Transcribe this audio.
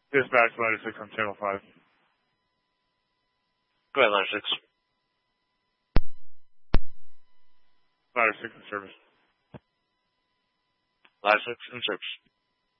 Dispatch ladder 6 on channel 5. Go ahead, ladder 6. Ladder 6 in service. Ladder 6 in service.